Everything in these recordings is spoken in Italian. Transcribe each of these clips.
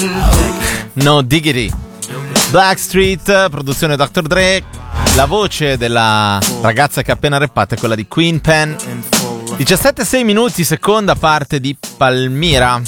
No Diggity. Blackstreet, produzione Dr. Dre. La voce della ragazza che ha appena rappato è quella di Queen Pen. 17:06 minuti, seconda parte di Palmira.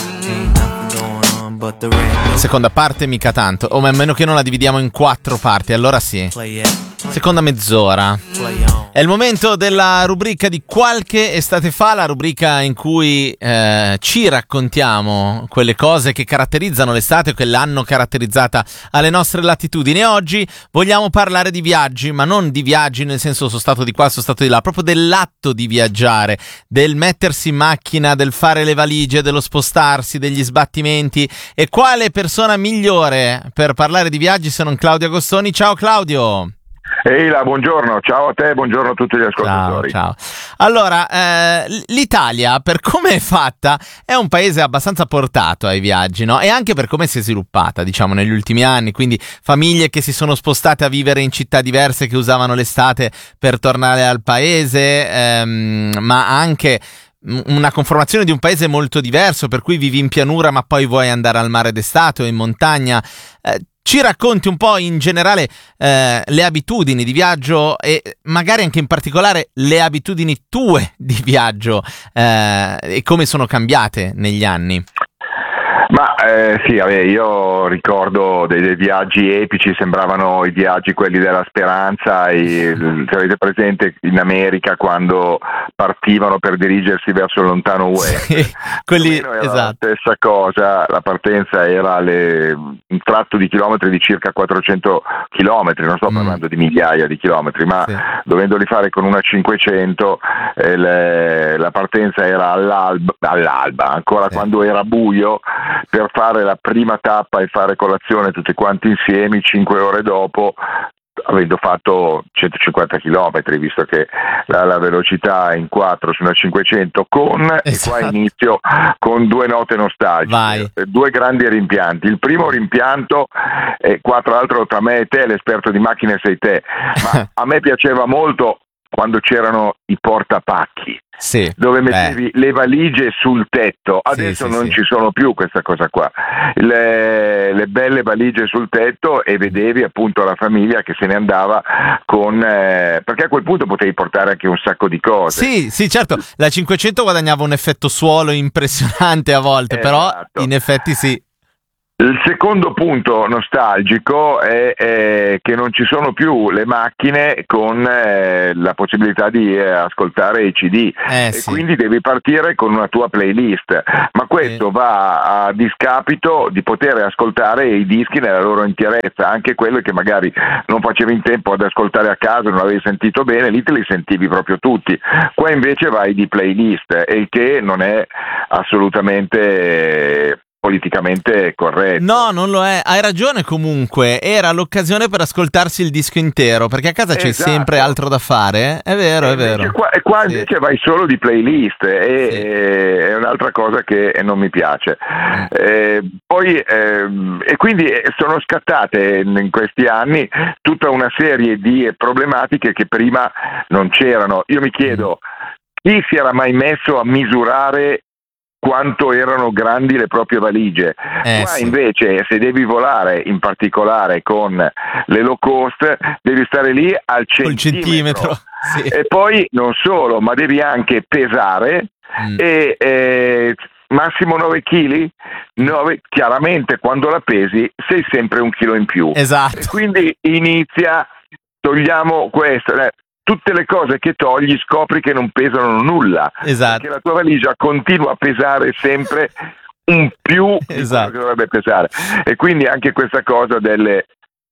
Seconda parte mica tanto, o a meno che non la dividiamo in 4 parti, allora sì. Seconda mezz'ora. È il momento della rubrica di qualche estate fa, la rubrica in cui ci raccontiamo quelle cose che caratterizzano l'estate o che l'hanno caratterizzata alle nostre latitudini. E oggi vogliamo parlare di viaggi, ma non di viaggi nel senso sono stato di qua, sono stato di là, proprio dell'atto di viaggiare, del mettersi in macchina, del fare le valigie, dello spostarsi, degli sbattimenti. E quale persona migliore per parlare di viaggi se non Claudio Agostoni? Ciao Claudio! Ehi là, buongiorno, ciao a te, buongiorno a tutti gli ascoltatori. Ciao. Allora, l'Italia, per come è fatta, è un paese abbastanza portato ai viaggi, no? E anche per come si è sviluppata, diciamo, negli ultimi anni, quindi famiglie che si sono spostate a vivere in città diverse, che usavano l'estate per tornare al paese, ma anche una conformazione di un paese molto diverso, per cui vivi in pianura ma poi vuoi andare al mare d'estate o in montagna. Ci racconti un po' in generale le abitudini di viaggio e magari anche in particolare le abitudini tue di viaggio e come sono cambiate negli anni? Ma sì, io ricordo dei viaggi epici, sembravano i viaggi quelli della speranza, se avete presente in America quando partivano per dirigersi verso il lontano West. Sì, quelli, esatto. La stessa cosa, la partenza era un tratto di chilometri di circa 400 chilometri, non sto parlando di migliaia di chilometri, ma sì, dovendoli fare con una 500, la partenza era all'alba, ancora sì, quando era buio, per fare la prima tappa e fare colazione tutti quanti insieme 5 ore dopo, avendo fatto 150 chilometri, visto che la velocità è in 4 su una 500 esatto, e qua inizio con 2 note nostalgiche. Vai. 2 grandi rimpianti. Il primo rimpianto, qua tra l'altro tra me e te, l'esperto di macchine sei te, ma a me piaceva molto quando c'erano i portapacchi, sì, dove mettevi le valigie sul tetto. Adesso non ci sono più questa cosa qua, le belle valigie sul tetto, e vedevi appunto la famiglia che se ne andava con perché a quel punto potevi portare anche un sacco di cose. Sì, certo, la 500 guadagnava un effetto suolo impressionante a volte, però in effetti sì. Il secondo punto nostalgico è che non ci sono più le macchine con la possibilità di ascoltare i CD, e sì, quindi devi partire con una tua playlist, ma questo va a discapito di poter ascoltare i dischi nella loro interezza, anche quelli che magari non facevi in tempo ad ascoltare a casa, non avevi sentito bene, lì te li sentivi proprio tutti. Qua invece vai di playlist, e il che non è assolutamente politicamente corretto. No, non lo è, hai ragione. Comunque era l'occasione per ascoltarsi il disco intero, perché a casa c'è sempre altro da fare, è vero, è vero. Qua invece vai solo di playlist, è un'altra cosa che non mi piace. Poi e quindi sono scattate in questi anni tutta una serie di problematiche che prima non c'erano. Io mi chiedo, chi si era mai messo a misurare quanto erano grandi le proprie valigie? Qua invece, se devi volare in particolare con le low cost, devi stare lì al centimetro. Sì. E poi non solo, ma devi anche pesare e massimo 9 kg. Chiaramente quando la pesi sei sempre 1 chilo in più. Esatto. E quindi togliamo questo. Tutte le cose che togli scopri che non pesano nulla, esatto, perché la tua valigia continua a pesare sempre un più di quello che dovrebbe pesare, e quindi anche questa cosa delle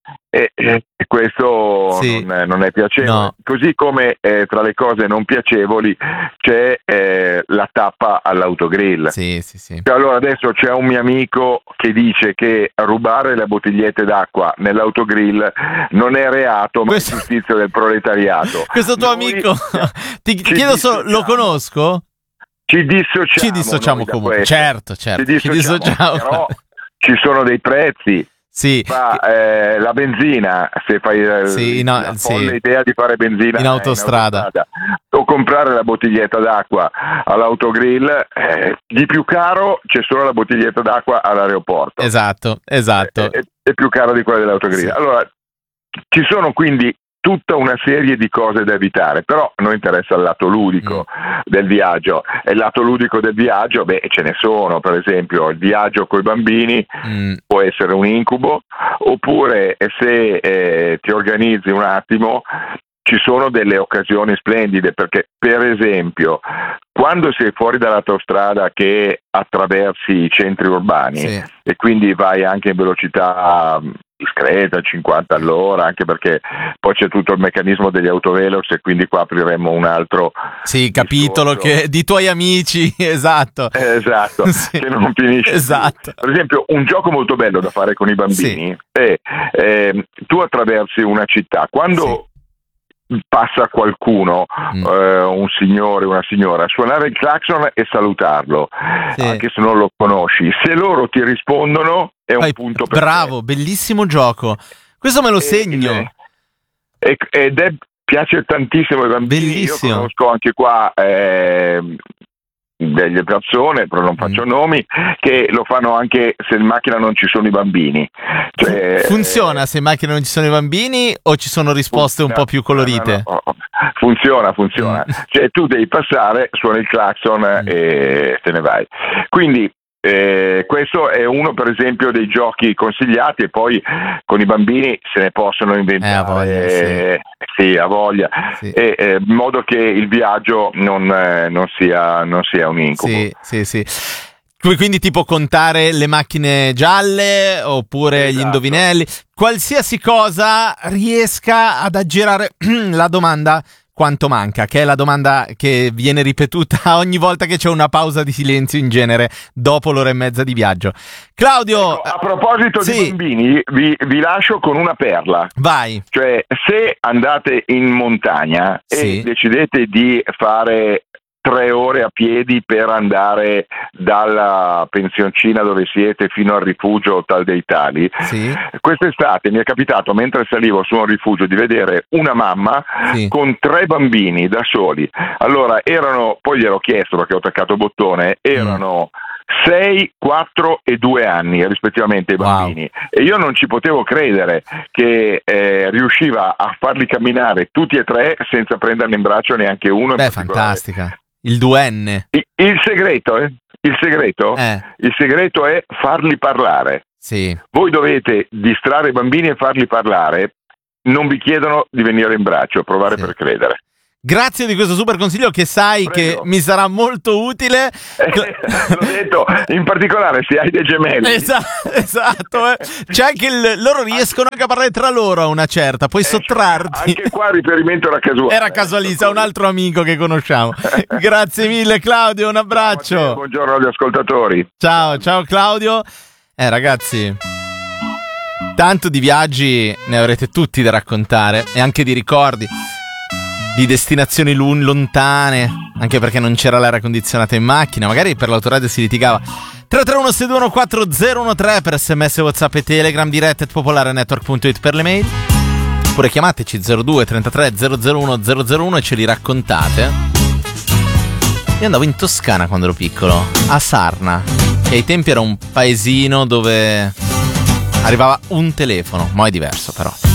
questo non è piacevole, no. Così come tra le cose non piacevoli c'è la tappa all'autogrill. Sì. Allora adesso c'è un mio amico che dice che rubare le bottigliette d'acqua nell'autogrill non è reato, ma è giustizia del proletariato. Questo tuo amico, ti chiedo solo, lo conosco? Ci dissociamo comunque, certo, ci dissociamo. Però ci sono dei prezzi. Sì. La benzina, se fai la folle idea di fare benzina in autostrada, o comprare la bottiglietta d'acqua all'autogrill, di più caro c'è solo la bottiglietta d'acqua all'aeroporto. Esatto. È più caro di quella dell'autogrill. Sì. Allora, ci sono quindi tutta una serie di cose da evitare, però a noi interessa il lato ludico del viaggio. E il lato ludico del viaggio, ce ne sono. Per esempio, il viaggio coi bambini può essere un incubo, oppure se ti organizzi un attimo, ci sono delle occasioni splendide, perché per esempio quando sei fuori dall'autostrada che attraversi i centri urbani, sì, e quindi vai anche in velocità discreta, 50 all'ora, anche perché poi c'è tutto il meccanismo degli autovelox, e quindi qua apriremo un altro capitolo che di tuoi amici, esatto, sì, che non finisce. Esatto. Per esempio, un gioco molto bello da fare con i bambini, sì, è tu attraversi una città, quando sì, passa qualcuno, un signore, una signora, suonare il clacson e salutarlo, sì, anche se non lo conosci. Se loro ti rispondono è un punto per bravo, te. Bellissimo gioco, questo me lo segno. Piace tantissimo ai bambini. Bellissimo. Io conosco anche qua delle persone, però non faccio nomi, che lo fanno anche se in macchina non ci sono i bambini. Cioè, funziona se in macchina non ci sono i bambini, o ci sono risposte un po' più colorite? No. Funziona. Cioè tu devi passare, suoni il clacson e te ne vai. Quindi questo è uno, per esempio, dei giochi consigliati, e poi con i bambini se ne possono inventare, a voglia, sì. In modo che il viaggio non sia un incubo. Sì. Quindi tipo contare le macchine gialle, oppure esatto, gli indovinelli, qualsiasi cosa riesca ad aggirare la domanda quanto manca, che è la domanda che viene ripetuta ogni volta che c'è una pausa di silenzio, in genere dopo l'ora e mezza di viaggio. Claudio, ecco, a proposito di bambini, vi lascio con una perla. Vai. Cioè, se andate in montagna e decidete di fare 3 ore a piedi per andare dalla pensioncina dove siete fino al rifugio tal dei tali, quest'estate mi è capitato, mentre salivo su un rifugio, di vedere una mamma con 3 bambini da soli. Allora poi gliel'ho chiesto perché ho attaccato bottone, erano 6, 4 e 2 anni rispettivamente i bambini. Wow. E io non ci potevo credere che riusciva a farli camminare tutti e 3 senza prenderli in braccio neanche uno. Fantastica. Il 2N. Il segreto è farli parlare. Sì. Voi dovete distrarre i bambini e farli parlare. Non vi chiedono di venire in braccio, provare per credere. Grazie di questo super consiglio, che sai che mi sarà molto utile. L'ho detto, in particolare se hai dei gemelli. Esatto. C'è anche loro riescono anche a parlare tra loro a una certa, puoi sottrarti. Anche qua il riferimento era casuale. Era casualista, un altro amico che conosciamo. Grazie mille Claudio, un abbraccio. Ciao, buongiorno agli ascoltatori. Ciao Claudio. Ragazzi, tanto di viaggi ne avrete tutti da raccontare, e anche di ricordi, di destinazioni lontane, anche perché non c'era l'aria condizionata in macchina, magari per l'autoradio si litigava. 331-621-4013 per SMS, WhatsApp e Telegram, diretta @popolarenetwork.it per le mail, oppure chiamateci 02 33 001 001 e ce li raccontate. Io andavo in Toscana quando ero piccolo, a Sarna, che ai tempi era un paesino dove arrivava un telefono, mo' è diverso però.